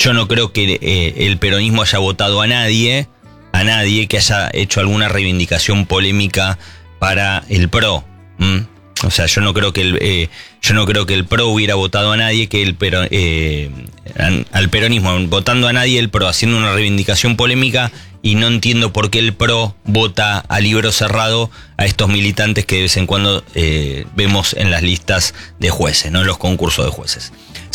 yo no creo que el peronismo haya votado a nadie que haya hecho alguna reivindicación polémica para el PRO. O sea, yo no creo que el PRO hubiera votado a nadie, al peronismo votando a nadie, el PRO haciendo una reivindicación polémica, y no entiendo por qué el PRO vota a libro cerrado a estos militantes que de vez en cuando vemos en las listas de jueces, ¿no? En los concursos de jueces.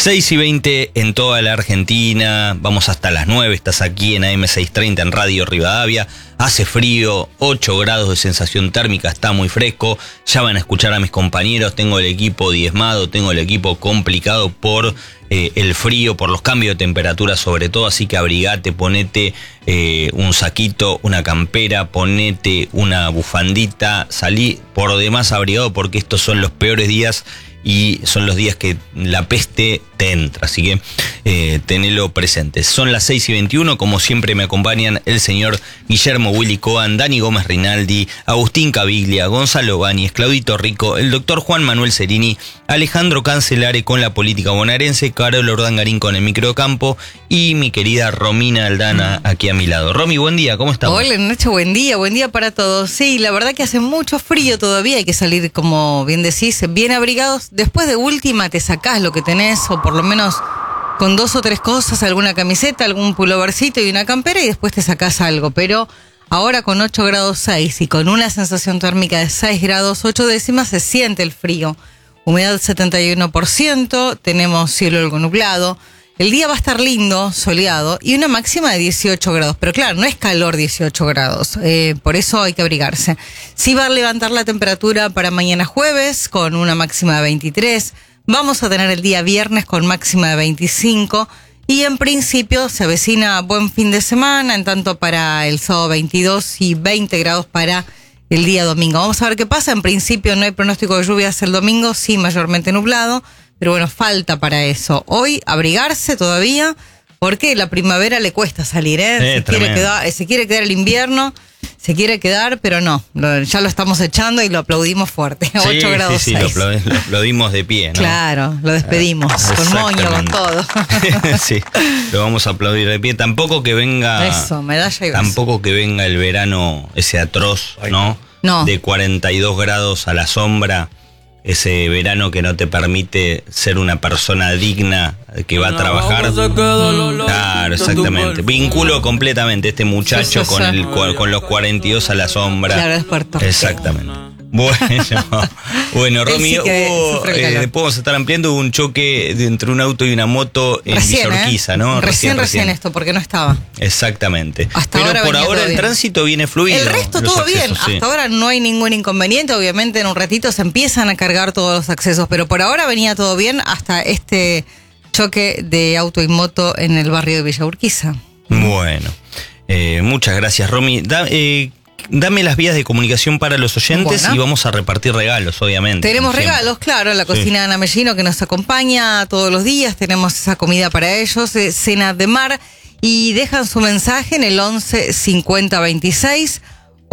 6:20 en toda la Argentina, vamos hasta las 9, estás aquí en AM630 en Radio Rivadavia, hace frío, 8 grados de sensación térmica, está muy fresco, ya van a escuchar a mis compañeros, tengo el equipo diezmado, tengo el equipo complicado por el frío, por los cambios de temperatura sobre todo, así que abrigate, ponete un saquito, una campera, ponete una bufandita, salí por demás abrigado porque estos son los peores días y son los días que la peste te entra, así que tenelo presente. Son las 6:21, como siempre me acompañan el señor Guillermo Willy Coan, Dani Gómez Rinaldi, Agustín Caviglia, Gonzalo Báñez, Claudito Rico, el doctor Juan Manuel Cerini, Alejandro Cancelare con la política bonaerense, Carola Urdangarín con el microcampo y mi querida Romina Aldana aquí a mi lado. Romy, buen día, ¿cómo estamos? Hola Nacho, buen día para todos. Sí, la verdad que hace mucho frío todavía, hay que salir, como bien decís, bien abrigados. Después de última te sacás lo que tenés, o por lo menos con 2 o 3 cosas, alguna camiseta, algún pulovercito y una campera, y después te sacás algo. Pero ahora con 8 grados 6 y con una sensación térmica de 6 grados 8 décimas se siente el frío. Humedad 71%, tenemos cielo algo nublado. El día va a estar lindo, soleado, y una máxima de 18 grados. Pero claro, no es calor 18 grados, por eso hay que abrigarse. Sí va a levantar la temperatura para mañana jueves, con una máxima de 23. Vamos a tener el día viernes con máxima de 25. Y en principio se avecina buen fin de semana, en tanto para el sábado 22 y 20 grados para el día domingo. Vamos a ver qué pasa. En principio no hay pronóstico de lluvias el domingo, sí mayormente nublado. Pero bueno, falta para eso. Hoy abrigarse todavía, porque la primavera le cuesta salir, ¿eh? Se quiere quedar el invierno, se quiere quedar, pero no. Ya lo estamos echando y lo aplaudimos fuerte. 8 grados 6. Lo aplaudimos de pie, ¿no? Claro, lo despedimos, con moño, con todo. Sí, lo vamos a aplaudir de pie. Tampoco que venga... Eso, medalla y beso. Tampoco que venga el verano ese atroz, ¿no? No. De 42 grados a la sombra. Ese verano que no te permite ser una persona digna que va a trabajar. Claro, exactamente. Vinculo completamente este muchacho con los 42 a la sombra. Claro, es Puerto Rico. Exactamente. Bueno, Romy, después vamos a estar ampliando un choque entre un auto y una moto en Villorquiza, ¿no? Recién esto, porque no estaba. Exactamente. Hasta pero por ahora el bien. Tránsito viene fluido. El resto todo bien. Hasta ahora no hay ningún inconveniente. Obviamente en un ratito se empiezan a cargar todos los accesos, pero por ahora venía todo bien hasta este choque de auto y moto en el barrio de Villa Urquiza. Bueno, muchas gracias, Romy. Dame las vías de comunicación para los oyentes y vamos a repartir regalos, obviamente. Tenemos regalos, claro, la cocina de Ana Mellino que nos acompaña todos los días, tenemos esa comida para ellos, cena de mar, y dejan su mensaje en el 11 50 26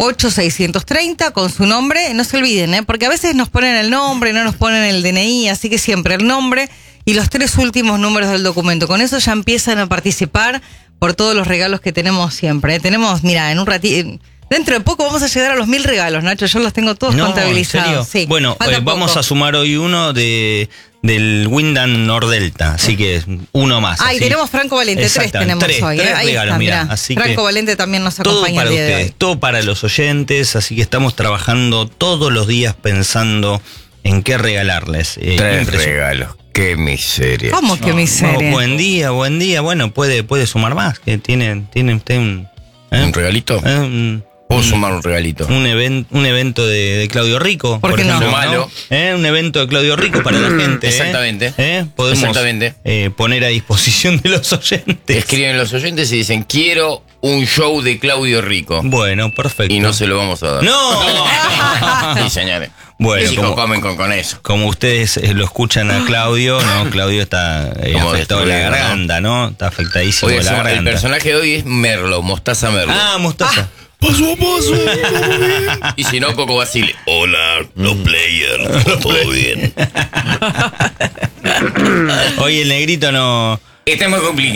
8630 con su nombre. No se olviden, porque a veces nos ponen el nombre, no nos ponen el DNI, así que siempre el nombre y los 3 últimos números del documento. Con eso ya empiezan a participar por todos los regalos que tenemos siempre. Tenemos, mira, en un ratito... Dentro de poco vamos a llegar a los 1000 regalos, Nacho. Yo los tengo todos contabilizados. ¿En serio? Sí, bueno, vamos a sumar hoy uno del Wyndham Nordelta, así que uno más. Y tenemos Franco Valente, 3 tenemos hoy. 3 ahí regalos, está, mirá. Así Franco Valente también nos acompaña el día de hoy. Todo para los oyentes, así que estamos trabajando todos los días pensando en qué regalarles. 3 regalos. Qué miseria. ¿Cómo que miseria? Buen día. Bueno, puede sumar más. Que tiene usted un regalito. Puedo sumar un regalito. Un evento de Claudio Rico. ¿Por qué ejemplo, no? Malo. Un evento de Claudio Rico para la gente. Exactamente. Podemos poner a disposición de los oyentes. Escriben los oyentes y dicen, quiero un show de Claudio Rico. Bueno, perfecto. Y no se lo vamos a dar. ¡No! Sí, señores. Bueno, chicos comen con eso. Como ustedes lo escuchan a Claudio, ¿no? Claudio está afectado de la garganta, ¿no? Está afectadísimo de la garganta. El personaje de hoy es Merlo, Mostaza Merlo. Mostaza. Paso a paso, todo bien. Y si no, Coco Basile. Hola, los players, todo bien. Hoy el negrito no... Este es muy complicado.